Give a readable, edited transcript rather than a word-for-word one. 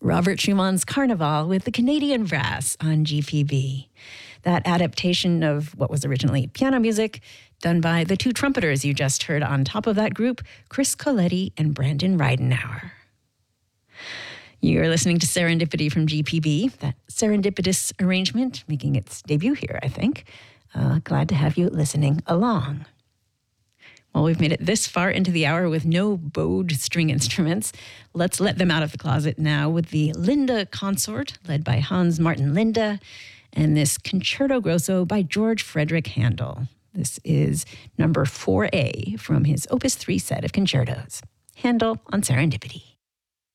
Robert Schumann's Carnival with the Canadian Brass on GPB. That adaptation of what was originally piano music done by the two trumpeters you just heard on top of that group, Chris Coletti and Brandon Reidenauer. You're listening to Serendipity from GPB, that serendipitous arrangement making its debut here, I think. Glad to have you listening along. Well, we've made it this far into the hour with no bowed string instruments. Let's let them out of the closet now with the Linda Consort, led by Hans Martin Linde, and this Concerto Grosso by George Frederick Handel. This is number 4A from his Opus 3 set of concertos. Handel on Serendipity.